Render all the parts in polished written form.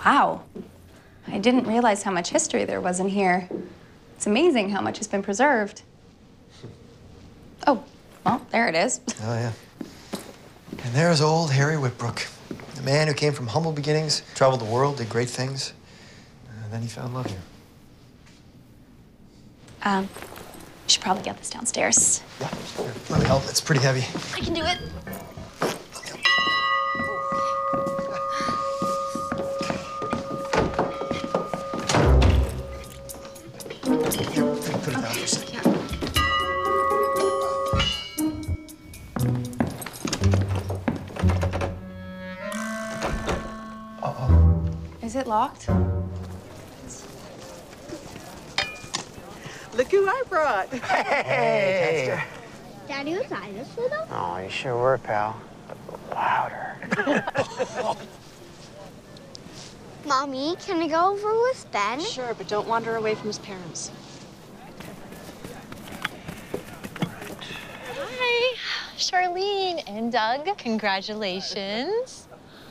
Wow. I didn't realize how much history there was in here. It's amazing how much has been preserved. Oh, well, there it is. Oh, yeah. And there's old Harry Whitbrook, the man who came from humble beginnings, traveled the world, did great things, and then he found love here. We should probably get this downstairs. Yeah, here, let me help. It's pretty heavy. I can do it. Here, put it down for a second. Uh-oh. Is it locked? Look who I brought. Hey! Daddy, was I this little? Oh, you sure were, pal. But louder. Mommy, can I go over with Ben? Sure, but don't wander away from his parents. Hi, Charlene and Doug. Congratulations.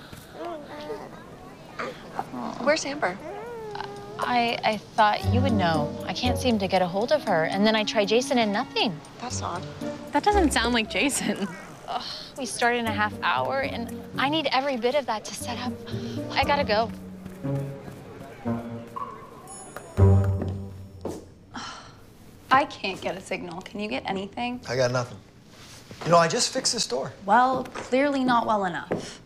Where's Amber? I thought you would know. I can't seem to get a hold of her. And then I tried Jason and nothing. That's odd. That doesn't sound like Jason. Ugh, we started in a half hour, and I need every bit of that to set up. I gotta go. I can't get a signal. Can you get anything? I got nothing. You know, I just fixed this door. Well, clearly not well enough.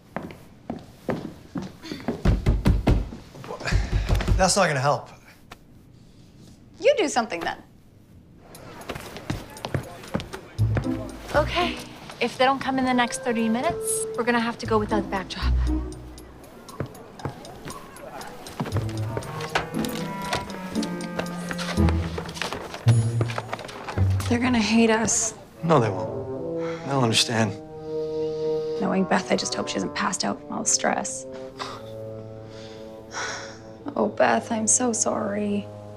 That's not gonna help. You do something then. Okay, if they don't come in the next 30 minutes, we're gonna have to go without the backdrop. They're gonna hate us. No, they won't. They'll understand. Knowing Beth, I just hope she hasn't passed out from all the stress. Oh, Beth, I'm so sorry.